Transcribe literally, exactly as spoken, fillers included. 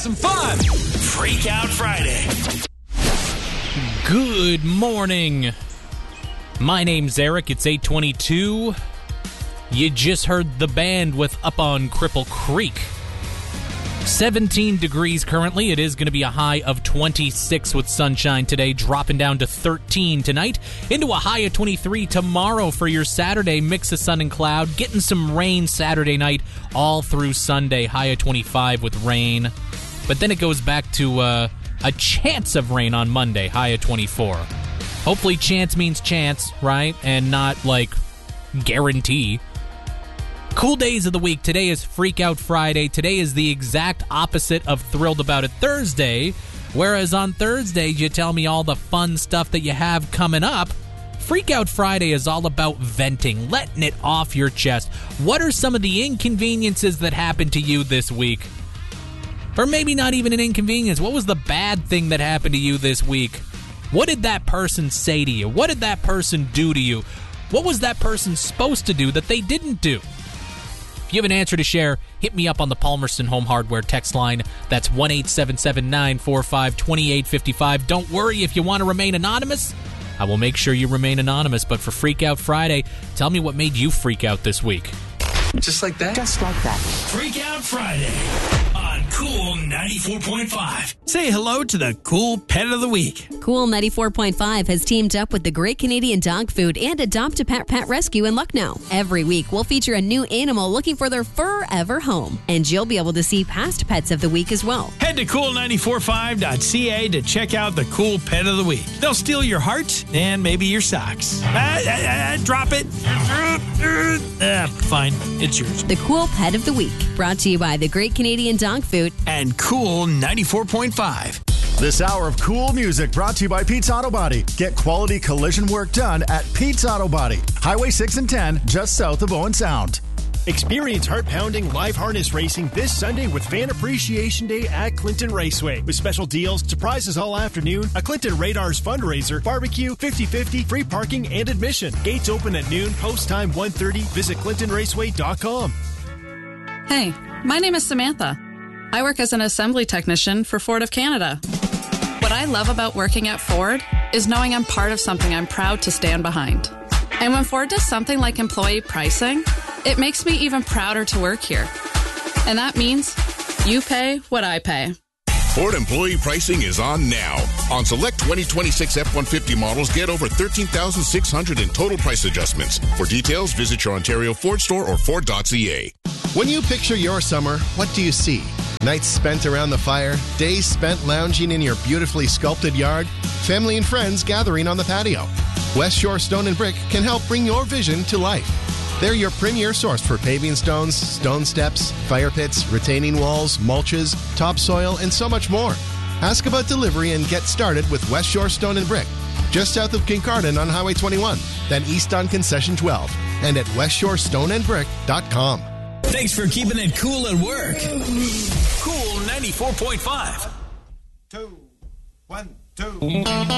some fun. Freak Out Friday. Good morning. My name's Eric. It's eight twenty-two. You just heard the band with Up on Cripple Creek. seventeen degrees currently. It is going to be a high of twenty-six with sunshine today, dropping down to thirteen tonight, into a high of twenty-three tomorrow for your Saturday, mix of sun and cloud, getting some rain Saturday night all through Sunday, high of twenty-five with rain. But then it goes back to uh, a chance of rain on Monday, high of twenty-four. Hopefully chance means chance, right? And not like guarantee. Cool days of the week. Today is Freak Out Friday. Today is the exact opposite of Thrilled About It Thursday. Whereas on Thursdays, you tell me all the fun stuff that you have coming up. Freak Out Friday is all about venting, letting it off your chest. What are some of the inconveniences that happened to you this week? Or maybe not even an inconvenience. What was the bad thing that happened to you this week? What did that person say to you? What did that person do to you? What was that person supposed to do that they didn't do? If you have an answer to share, hit me up on the Palmerston Home Hardware text line. That's one eight seven seven, nine four five, two eight five five. Don't worry if you want to remain anonymous. I will make sure you remain anonymous. But for Freak Out Friday, tell me what made you freak out this week. Just like that? Just like that. Freak Out Friday on Cool ninety-four point five. Say hello to the Cool Pet of the Week. Cool ninety-four point five has teamed up with the Great Canadian Dog Food and Adopt a Pet Pet Rescue in Lucknow. Every week, we'll feature a new animal looking for their forever home. And you'll be able to see past pets of the week as well. Head to cool nine four five dot c a to check out the Cool Pet of the Week. They'll steal your heart and maybe your socks. Ah, ah, ah, drop it. Ah, fine. It's yours. The Cool Pet of the Week, brought to you by the Great Canadian Dog Food and Cool ninety-four point five. This hour of cool music brought to you by Pete's Auto Body. Get quality collision work done at Pete's Auto Body. Highway six and ten, just south of Owen Sound. Experience heart-pounding live harness racing this Sunday with Fan Appreciation Day at Clinton Raceway. With special deals, surprises all afternoon, a Clinton Radars fundraiser, barbecue, fifty-fifty, free parking, and admission. Gates open at noon, post time one thirty. Visit clinton raceway dot com. Hey, my name is Samantha. I work as an assembly technician for Ford of Canada. What I love about working at Ford is knowing I'm part of something I'm proud to stand behind. And when Ford does something like employee pricing, it makes me even prouder to work here. And that means you pay what I pay. Ford employee pricing is on now. On select twenty twenty-six F one fifty models, get over thirteen thousand six hundred in total price adjustments. For details, visit your Ontario Ford store or Ford dot c a. When you picture your summer, what do you see? Nights spent around the fire, days spent lounging in your beautifully sculpted yard, family and friends gathering on the patio. West Shore Stone and Brick can help bring your vision to life. They're your premier source for paving stones, stone steps, fire pits, retaining walls, mulches, topsoil, and so much more. Ask about delivery and get started with West Shore Stone and Brick, just south of Kincardine on Highway twenty-one, then east on Concession twelve, and at west shore stone and brick dot com. Thanks for keeping it cool at work. Cool ninety-four point five. Two, one, two.